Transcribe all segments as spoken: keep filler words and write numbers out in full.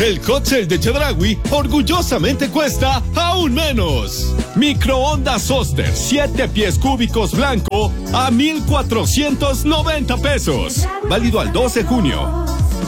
El hot sale de Chedraui orgullosamente cuesta aún menos. Microondas Oster siete pies cúbicos blanco a mil cuatrocientos noventa pesos. Válido al doce de junio.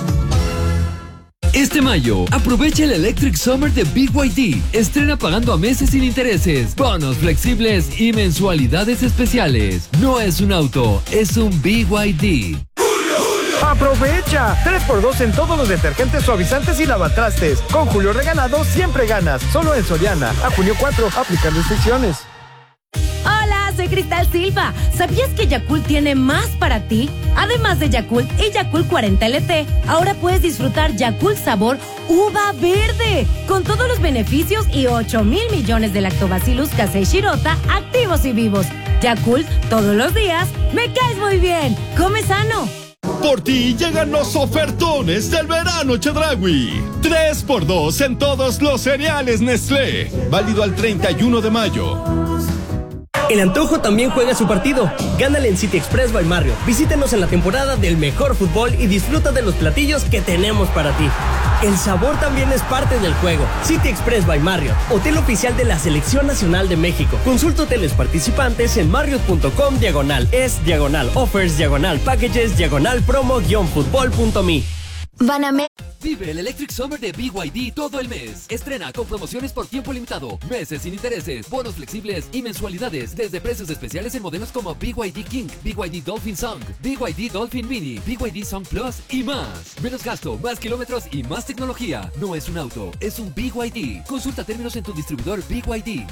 Este mayo, aprovecha el Electric Summer de B Y D. Estrena pagando a meses sin intereses, bonos flexibles y mensualidades especiales. No es un auto, es un B Y D. ¡Aprovecha! tres por dos en todos los detergentes, suavizantes y lavatrastes. Con Julio Regalado siempre ganas. Solo en Soriana. A junio cuatro, aplicar restricciones. Hola, soy Cristal Silva. ¿Sabías que Yakult tiene más para ti? Además de Yakult y Yakult cuarenta L T, ahora puedes disfrutar Yakult sabor uva verde, con todos los beneficios y ocho mil millones de lactobacillus casei shirota activos y vivos. Yakult, todos los días, me caes muy bien. Come sano. Por ti llegan los ofertones del verano Chedraui. tres por dos en todos los cereales Nestlé. Válido al treinta y uno de mayo. El antojo también juega su partido. Gánale en City Express by Marriott. Visítenos en la temporada del mejor fútbol y disfruta de los platillos que tenemos para ti. El sabor también es parte del juego. City Express by Marriott, hotel oficial de la Selección Nacional de México. Consulta hoteles participantes en marriott.com diagonal es diagonal offers diagonal packages diagonal promo guión fútbol punto me. Banamex. Vive el Electric Summer de B Y D todo el mes. Estrena con promociones por tiempo limitado, meses sin intereses, bonos flexibles y mensualidades desde precios especiales en modelos como B Y D King, B Y D Dolphin Song, B Y D Dolphin Mini, B Y D Song Plus y más. Menos gasto, más kilómetros y más tecnología. No es un auto, es un B Y D. Consulta términos en tu distribuidor B Y D.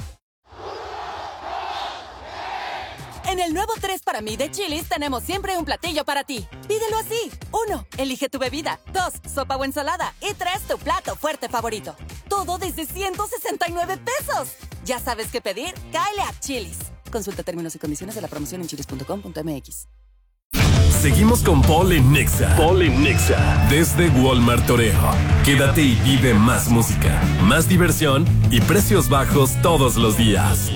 En el nuevo tres para mí de Chili's tenemos siempre un platillo para ti. Pídelo así. Uno, elige tu bebida. Dos, sopa o ensalada. Y tres, tu plato fuerte favorito. Todo desde ciento sesenta y nueve pesos. ¿Ya sabes qué pedir? Cáele a Chili's. Consulta términos y condiciones de la promoción en chilis punto com punto mx. Seguimos con Paul en Nexa. Paul en Nexa. Desde Walmart Toreo. Quédate y vive más música, más diversión y precios bajos todos los días.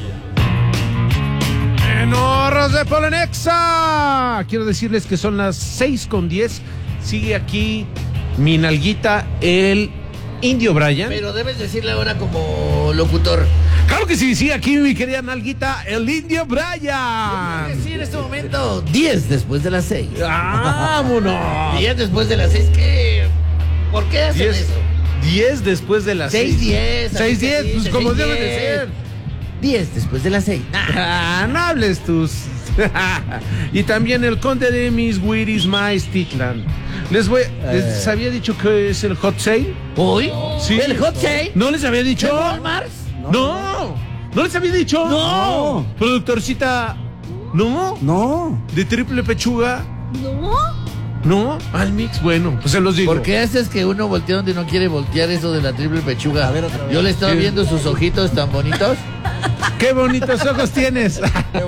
En Horros de Polenexa. Quiero decirles que son las seis con diez. Sigue aquí mi nalguita, el Indio Brian. Pero debes decirle ahora como locutor. Claro que sí, sigue aquí mi querida nalguita, el Indio Brian. Debes decir en este momento diez después de las seis. ¡Vámonos! diez después de las seis, ¿qué? ¿Por qué hacen diez, eso? diez después de las seis. seis diez. seis diez, pues como debe de ser. diez después de las seis. Ah, no hables tus. Y también el conde de mis Wiris Mais Titlan. Les voy. ¿Les Eh. había dicho que es el hot sale? ¿Hoy? Sí. ¿El hot sale? ¿No les había dicho? ¿De Walmart? No. No. ¿No les había dicho? No. Productorcita. No. No. ¿De triple pechuga? ¿No? ¿No? Al mix, bueno, pues se los digo. ¿Por qué haces que uno voltea donde no quiere voltear eso de la triple pechuga? A ver, otra vez. Yo le estaba ¿Qué? viendo sus ojitos tan bonitos. ¡Qué bonitos ojos tienes!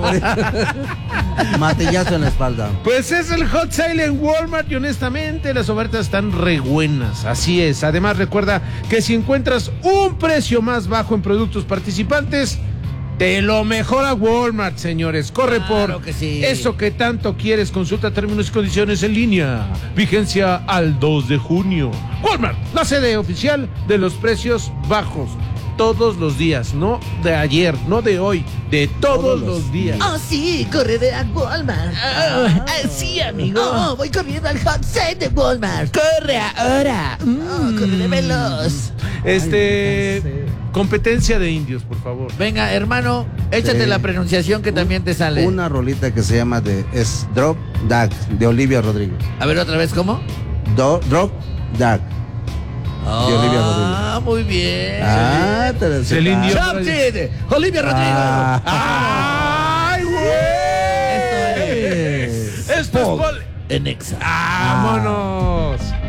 Matillazo en la espalda. Pues es el hot sale en Walmart y honestamente las ofertas están re buenas. Así es. Además recuerda que si encuentras un precio más bajo en productos participantes, te lo mejora Walmart, señores. Corre Claro por que sí. eso que tanto quieres. Consulta términos y condiciones en línea. Vigencia al dos de junio. Walmart, la sede oficial de los precios bajos. Todos los días, no de ayer, no de hoy, de todos, todos los días. Oh, sí, correré a Walmart. Oh, oh, sí, amigo. Oh, voy corriendo al hot sale de Walmart. Corre ahora. Mm. Oh, correré veloz. Este... Ay, competencia de indios, por favor. Venga, hermano, échate Sí. la pronunciación que también te sale. Una rolita que se llama de es Drop Dag de Olivia Rodrigo. A ver otra vez, ¿cómo? Do, Drop Dag de Olivia Rodrigo. Ah, muy bien. Ah, te Es el indio. Shopted, Olivia Rodrigo. Ah. ¡Ay, güey! Esto es. Esto es Paul en Exa. ¡Vámonos!